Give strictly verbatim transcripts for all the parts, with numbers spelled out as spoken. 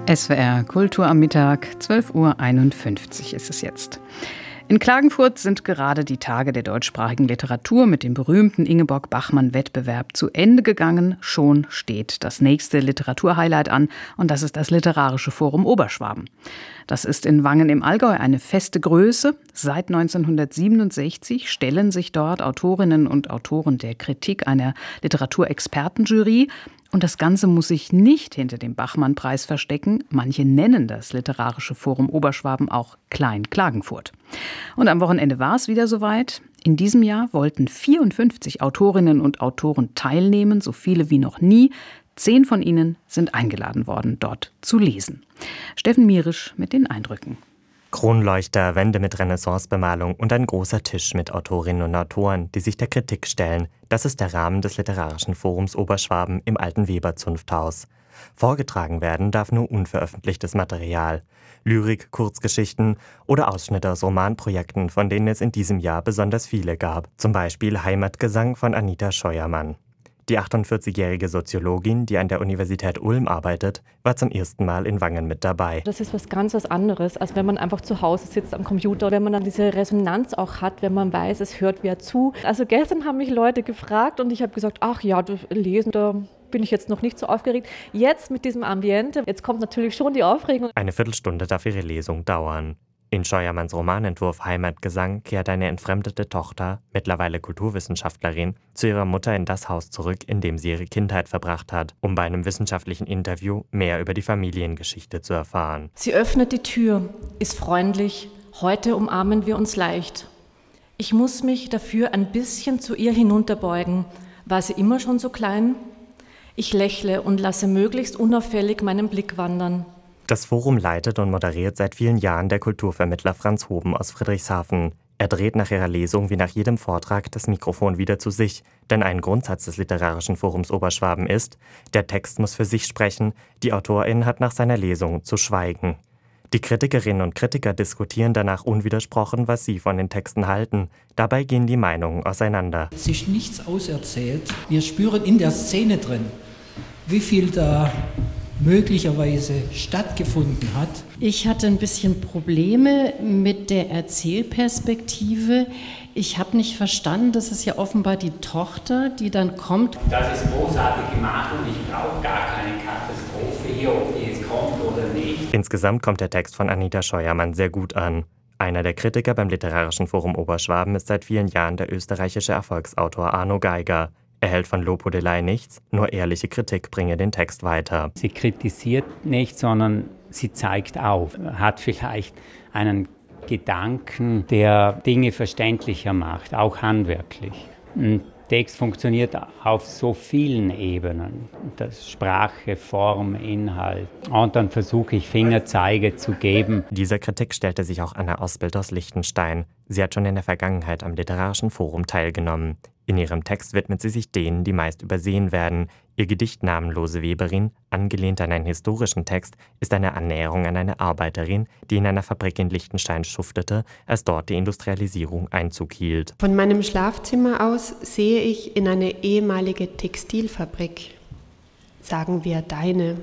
S W R Kultur am Mittag, zwölf Uhr einundfünfzig ist es jetzt. In Klagenfurt sind gerade die Tage der deutschsprachigen Literatur mit dem berühmten Ingeborg-Bachmann-Wettbewerb zu Ende gegangen. Schon steht das nächste Literaturhighlight an und das ist das Literarische Forum Oberschwaben. Das ist in Wangen im Allgäu eine feste Größe. Seit neunzehnhundertsiebenundsechzig stellen sich dort Autorinnen und Autoren der Kritik einer Literaturexpertenjury. Und das Ganze muss sich nicht hinter dem Bachmann-Preis verstecken. Manche nennen das Literarische Forum Oberschwaben auch Klein-Klagenfurt. Und am Wochenende war es wieder soweit. In diesem Jahr wollten vierundfünfzig Autorinnen und Autoren teilnehmen, so viele wie noch nie. Zehn von ihnen sind eingeladen worden, dort zu lesen. Steffen Mierisch mit den Eindrücken. Kronleuchter, Wände mit Renaissancebemalung und ein großer Tisch mit Autorinnen und Autoren, die sich der Kritik stellen. Das ist der Rahmen des Literarischen Forums Oberschwaben im alten Weber-Zunfthaus. Vorgetragen werden darf nur unveröffentlichtes Material. Lyrik, Kurzgeschichten oder Ausschnitte aus Romanprojekten, von denen es in diesem Jahr besonders viele gab. Zum Beispiel Heimatgesang von Anita Scheuermann. Die achtundvierzigjährige Soziologin, die an der Universität Ulm arbeitet, war zum ersten Mal in Wangen mit dabei. Das ist was ganz was anderes, als wenn man einfach zu Hause sitzt am Computer, wenn man dann diese Resonanz auch hat, wenn man weiß, es hört wer zu. Also gestern haben mich Leute gefragt und ich habe gesagt, ach ja, du lesen, da bin ich jetzt noch nicht so aufgeregt. Jetzt mit diesem Ambiente, jetzt kommt natürlich schon die Aufregung. Eine Viertelstunde darf ihre Lesung dauern. In Scheuermanns Romanentwurf Heimatgesang kehrt eine entfremdete Tochter, mittlerweile Kulturwissenschaftlerin, zu ihrer Mutter in das Haus zurück, in dem sie ihre Kindheit verbracht hat, um bei einem wissenschaftlichen Interview mehr über die Familiengeschichte zu erfahren. Sie öffnet die Tür, ist freundlich, heute umarmen wir uns leicht. Ich muss mich dafür ein bisschen zu ihr hinunterbeugen. War sie immer schon so klein? Ich lächle und lasse möglichst unauffällig meinen Blick wandern. Das Forum leitet und moderiert seit vielen Jahren der Kulturvermittler Franz Hoben aus Friedrichshafen. Er dreht nach ihrer Lesung wie nach jedem Vortrag das Mikrofon wieder zu sich, denn ein Grundsatz des Literarischen Forums Oberschwaben ist, der Text muss für sich sprechen, die Autorin hat nach seiner Lesung zu schweigen. Die Kritikerinnen und Kritiker diskutieren danach unwidersprochen, was sie von den Texten halten. Dabei gehen die Meinungen auseinander. Es ist nichts auserzählt. Wir spüren in der Szene drin, wie viel da möglicherweise stattgefunden hat. Ich hatte ein bisschen Probleme mit der Erzählperspektive. Ich habe nicht verstanden, das ist ja offenbar die Tochter, die dann kommt. Das ist großartig gemacht und ich brauche gar keine Katastrophe hier, ob die jetzt kommt oder nicht. Insgesamt kommt der Text von Anita Scheuermann sehr gut an. Einer der Kritiker beim Literarischen Forum Oberschwaben ist seit vielen Jahren der österreichische Erfolgsautor Arno Geiger. Er hält von Lobhudelei nichts, nur ehrliche Kritik bringe den Text weiter. Sie kritisiert nicht, sondern sie zeigt auf, hat vielleicht einen Gedanken, der Dinge verständlicher macht, auch handwerklich. Ein Text funktioniert auf so vielen Ebenen, das Sprache, Form, Inhalt. Und dann versuche ich Fingerzeige zu geben. Dieser Kritik stellte sich auch Anna Osbild aus Liechtenstein. Sie hat schon in der Vergangenheit am Literarischen Forum teilgenommen. In ihrem Text widmet sie sich denen, die meist übersehen werden. Ihr Gedicht Namenlose Weberin, angelehnt an einen historischen Text, ist eine Annäherung an eine Arbeiterin, die in einer Fabrik in Liechtenstein schuftete, als dort die Industrialisierung Einzug hielt. Von meinem Schlafzimmer aus sehe ich in eine ehemalige Textilfabrik. Sagen wir deine.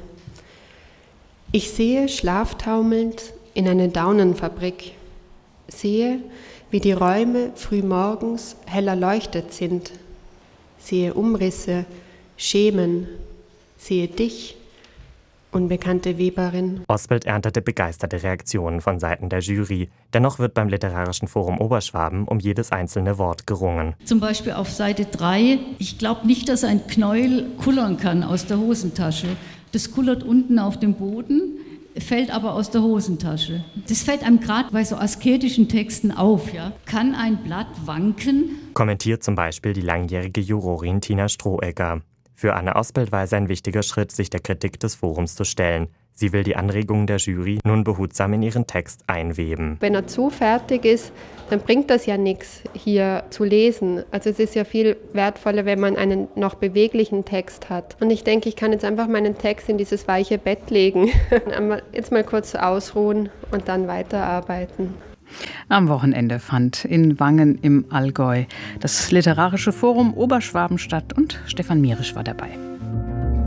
Ich sehe schlaftaumelnd in eine Daunenfabrik. Sehe, wie die Räume frühmorgens hell erleuchtet sind. Sehe Umrisse, Schemen, sehe dich, unbekannte Weberin. Oswald erntete begeisterte Reaktionen von Seiten der Jury. Dennoch wird beim Literarischen Forum Oberschwaben um jedes einzelne Wort gerungen. Zum Beispiel auf Seite drei. Ich glaube nicht, dass ein Knäuel kullern kann aus der Hosentasche. Das kullert unten auf dem Boden, fällt aber aus der Hosentasche. Das fällt einem gerade bei so asketischen Texten auf. Ja? Kann ein Blatt wanken? Kommentiert zum Beispiel die langjährige Jurorin Tina Strohegger. Für Anna Osbild war es ein wichtiger Schritt, sich der Kritik des Forums zu stellen. Sie will die Anregungen der Jury nun behutsam in ihren Text einweben. Wenn er zu fertig ist, dann bringt das ja nichts, hier zu lesen. Also es ist ja viel wertvoller, wenn man einen noch beweglichen Text hat. Und ich denke, ich kann jetzt einfach meinen Text in dieses weiche Bett legen. Jetzt mal kurz ausruhen und dann weiterarbeiten. Am Wochenende fand in Wangen im Allgäu das Literarische Forum Oberschwaben statt und Stefan Mierisch war dabei.